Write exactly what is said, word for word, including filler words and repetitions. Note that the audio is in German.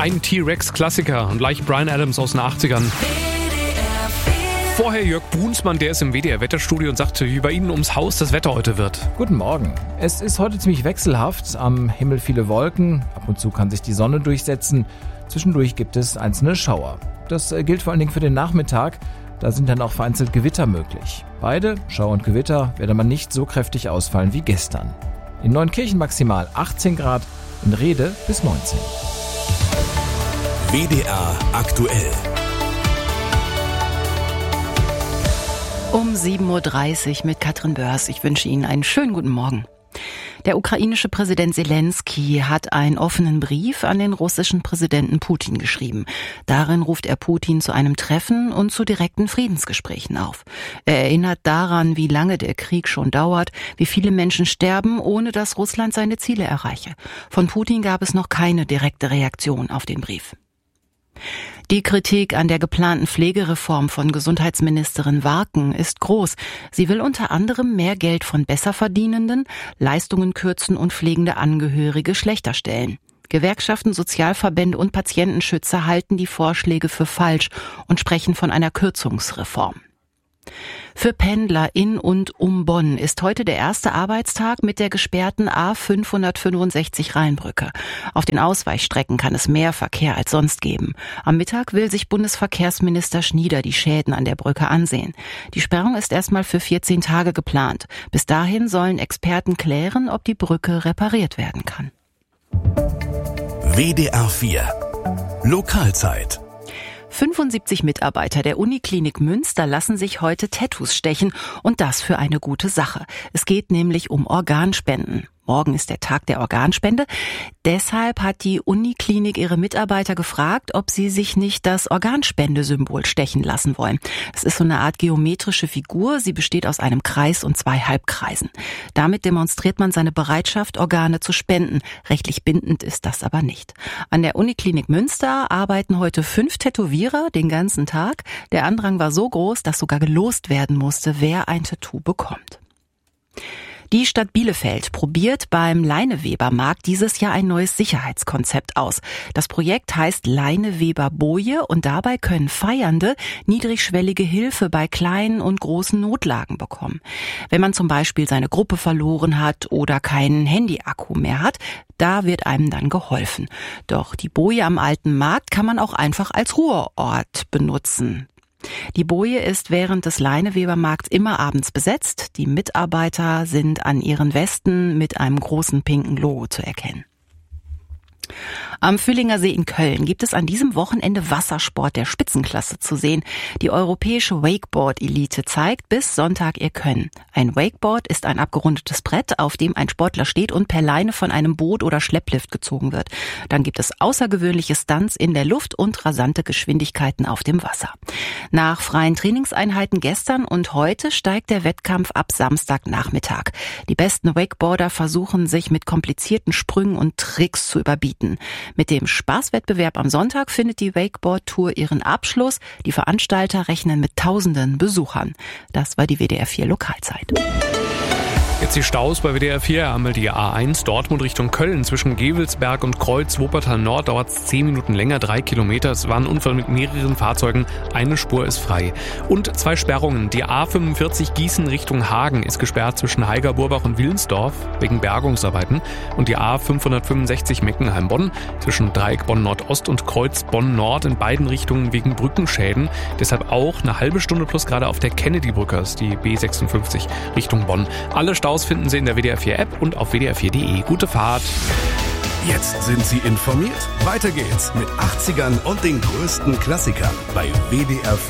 Ein T-Rex-Klassiker und gleich Bryan Adams aus den achtzigern. Vorher Jörg Brunsmann, der ist im W D R-Wetterstudio und sagt, wie bei Ihnen ums Haus das Wetter heute wird. Guten Morgen. Es ist heute ziemlich wechselhaft. Am Himmel viele Wolken. Ab und zu kann sich die Sonne durchsetzen. Zwischendurch gibt es einzelne Schauer. Das gilt vor allen Dingen für den Nachmittag. Da sind dann auch vereinzelt Gewitter möglich. Beide, Schauer und Gewitter, werden aber nicht so kräftig ausfallen wie gestern. In Neunkirchen maximal achtzehn Grad, in Rhede bis neunzehn. W D R aktuell. Um sieben Uhr dreißig mit Katrin Börs. Ich wünsche Ihnen einen schönen guten Morgen. Der ukrainische Präsident Zelensky hat einen offenen Brief an den russischen Präsidenten Putin geschrieben. Darin ruft er Putin zu einem Treffen und zu direkten Friedensgesprächen auf. Er erinnert daran, wie lange der Krieg schon dauert, wie viele Menschen sterben, ohne dass Russland seine Ziele erreiche. Von Putin gab es noch keine direkte Reaktion auf den Brief. Die Kritik an der geplanten Pflegereform von Gesundheitsministerin Warken ist groß. Sie will unter anderem mehr Geld von Besserverdienenden, Leistungen kürzen und pflegende Angehörige schlechter stellen. Gewerkschaften, Sozialverbände und Patientenschützer halten die Vorschläge für falsch und sprechen von einer Kürzungsreform. Für Pendler in und um Bonn ist heute der erste Arbeitstag mit der gesperrten A fünfhundertfünfundsechzig Rheinbrücke. Auf den Ausweichstrecken kann es mehr Verkehr als sonst geben. Am Mittag will sich Bundesverkehrsminister Schnieder die Schäden an der Brücke ansehen. Die Sperrung ist erstmal für vierzehn Tage geplant. Bis dahin sollen Experten klären, ob die Brücke repariert werden kann. W D R vier Lokalzeit. fünfundsiebzig Mitarbeiter der Uniklinik Münster lassen sich heute Tattoos stechen und das für eine gute Sache. Es geht nämlich um Organspenden. Morgen ist der Tag der Organspende. Deshalb hat die Uniklinik ihre Mitarbeiter gefragt, ob sie sich nicht das Organspendesymbol stechen lassen wollen. Es ist so eine Art geometrische Figur. Sie besteht aus einem Kreis und zwei Halbkreisen. Damit demonstriert man seine Bereitschaft, Organe zu spenden. Rechtlich bindend ist das aber nicht. An der Uniklinik Münster arbeiten heute fünf Tätowierer den ganzen Tag. Der Andrang war so groß, dass sogar gelost werden musste, wer ein Tattoo bekommt. Die Stadt Bielefeld probiert beim Leineweber-Markt dieses Jahr ein neues Sicherheitskonzept aus. Das Projekt heißt Leineweber-Boje und dabei können Feiernde niedrigschwellige Hilfe bei kleinen und großen Notlagen bekommen. Wenn man zum Beispiel seine Gruppe verloren hat oder keinen Handyakku mehr hat, da wird einem dann geholfen. Doch die Boje am Alten Markt kann man auch einfach als Ruheort benutzen. Die Boje ist während des Leinewebermarkts immer abends besetzt. Die Mitarbeiter sind an ihren Westen mit einem großen pinken Logo zu erkennen. Am Vüllinger See in Köln gibt es an diesem Wochenende Wassersport der Spitzenklasse zu sehen. Die europäische Wakeboard-Elite zeigt bis Sonntag ihr Können. Ein Wakeboard ist ein abgerundetes Brett, auf dem ein Sportler steht und per Leine von einem Boot oder Schlepplift gezogen wird. Dann gibt es außergewöhnliche Stunts in der Luft und rasante Geschwindigkeiten auf dem Wasser. Nach freien Trainingseinheiten gestern und heute steigt der Wettkampf ab Samstagnachmittag. Die besten Wakeboarder versuchen sich mit komplizierten Sprüngen und Tricks zu überbieten. Mit dem Spaßwettbewerb am Sonntag findet die Wakeboard-Tour ihren Abschluss. Die Veranstalter rechnen mit tausenden Besuchern. Das war die W D R vier Lokalzeit. Jetzt die Staus bei W D R vier, einmal die A eins Dortmund Richtung Köln. Zwischen Gevelsberg und Kreuz Wuppertal Nord dauert es zehn Minuten länger, drei Kilometer. Es war ein Unfall mit mehreren Fahrzeugen, eine Spur ist frei. Und zwei Sperrungen. Die A fünfundvierzig Gießen Richtung Hagen ist gesperrt zwischen Haiger-Burbach und Wilnsdorf wegen Bergungsarbeiten. Und die A fünfhundertfünfundsechzig Meckenheim-Bonn zwischen Dreieck Bonn-Nordost und Kreuz Bonn-Nord in beiden Richtungen wegen Brückenschäden. Deshalb auch eine halbe Stunde plus gerade auf der Kennedy-Brücke, ist die B sechsundfünfzig Richtung Bonn. Alle Staus finden Sie in der W D R vier App und auf w d r vier punkt de. Gute Fahrt! Jetzt sind Sie informiert. Weiter geht's mit achtzigern und den größten Klassikern bei W D R vier.